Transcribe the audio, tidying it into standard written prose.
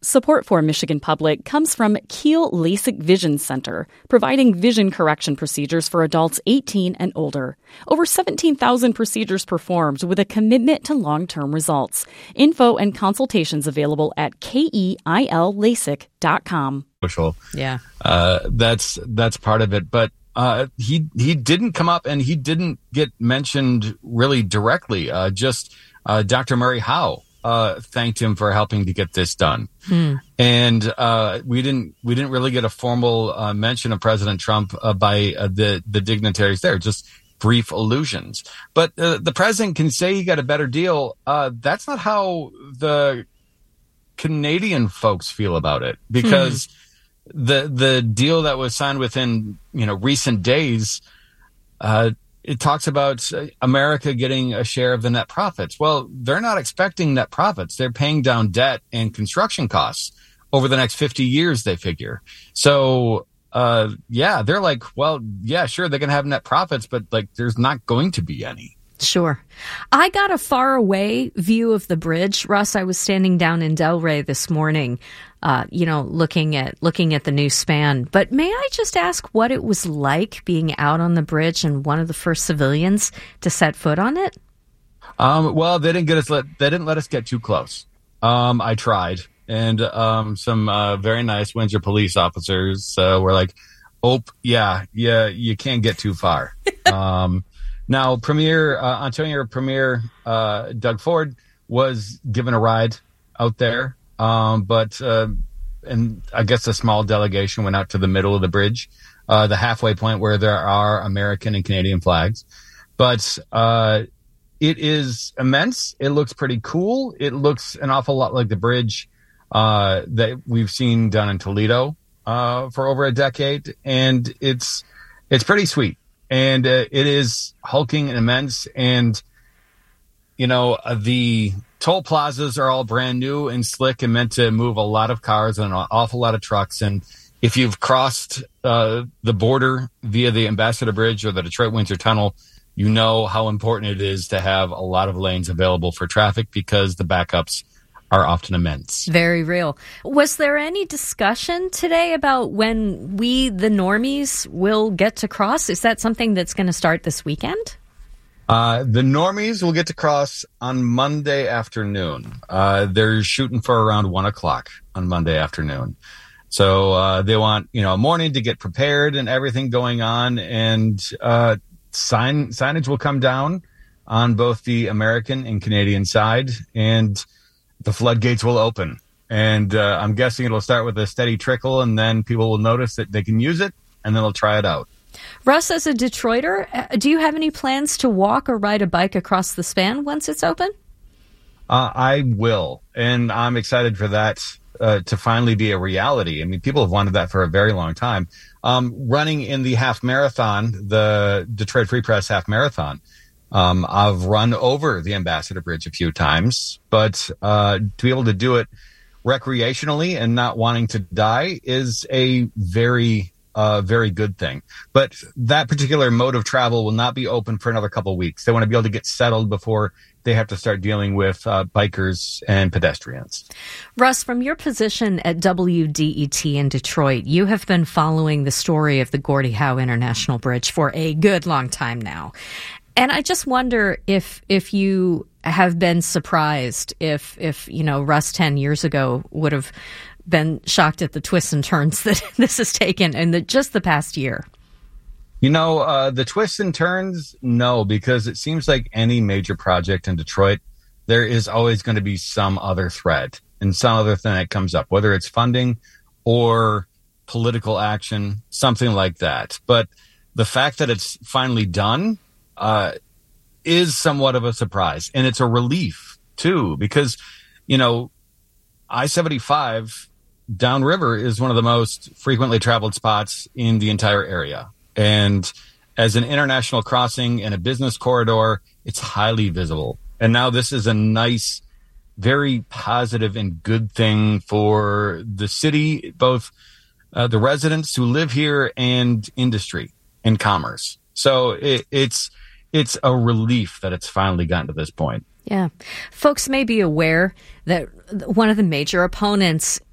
Support for Michigan Public comes from Kiel LASIK Vision Center, providing vision correction procedures for adults 18 and older. Over 17,000 procedures performed with a commitment to long-term results. Info and consultations available at keillasik.com. Yeah. That's part of it. But he didn't come up and he didn't get mentioned really directly. Just Dr. Murray Howe thanked him for helping to get this done. And we didn't really get a formal mention of President Trump by the dignitaries there, just brief allusions. But the president can say he got a better deal. That's not how the Canadian folks feel about it, because the deal that was signed within recent days, it talks about America getting a share of the net profits. Well, they're not expecting net profits. They're paying down debt and construction costs over the next 50 years, they figure. So, they're like, well, yeah, sure, they're going to have net profits, but there's not going to be any. Sure. I got a far away view of the bridge. Russ, I was standing down in Delray this morning, looking at the new span. But may I just ask what it was like being out on the bridge and one of the first civilians to set foot on it? Well, they didn't let us get too close. I tried, and some very nice Windsor police officers were like, "Oh, yeah, you can't get too far." Now, Ontario Premier Doug Ford was given a ride out there, but I guess a small delegation went out to the middle of the bridge, the halfway point where there are American and Canadian flags. But it is immense. It looks pretty cool. It looks an awful lot like the bridge that we've seen down in Toledo for over a decade, and it's pretty sweet. And it is hulking and immense. And, the toll plazas are all brand new and slick and meant to move a lot of cars and an awful lot of trucks. And if you've crossed the border via the Ambassador Bridge or the Detroit-Windsor Tunnel, you know how important it is to have a lot of lanes available for traffic because the backups are often immense. Very real. Was there any discussion today about when we, the normies, will get to cross? Is that something that's going to start this weekend? The normies will get to cross on Monday afternoon. They're shooting for around 1:00 on Monday afternoon. So they want, a morning to get prepared and everything going on. And signage will come down on both the American and Canadian side. And the floodgates will open, and I'm guessing it'll start with a steady trickle, and then people will notice that they can use it, and then they'll try it out. Russ, as a Detroiter, do you have any plans to walk or ride a bike across the span once it's open? I will, and I'm excited for that to finally be a reality. I mean, people have wanted that for a very long time. Running in the half marathon, the Detroit Free Press half marathon, I've run over the Ambassador Bridge a few times, but to be able to do it recreationally and not wanting to die is a very, very good thing. But that particular mode of travel will not be open for another couple of weeks. They want to be able to get settled before they have to start dealing with bikers and pedestrians. Russ, from your position at WDET in Detroit, you have been following the story of the Gordie Howe International Bridge for a good long time now. And I just wonder if you have been surprised if Russ 10 years ago would have been shocked at the twists and turns that this has taken in just the past year. The twists and turns, no, because it seems like any major project in Detroit, there is always going to be some other thread and some other thing that comes up, whether it's funding or political action, something like that. But the fact that it's finally done is somewhat of a surprise. And it's a relief, too, because, I-75 downriver is one of the most frequently traveled spots in the entire area. And as an international crossing and a business corridor, it's highly visible. And now this is a nice, very positive and good thing for the city, both the residents who live here and industry and commerce. So it's a relief that it's finally gotten to this point. Yeah. Folks may be aware that one of the major opponents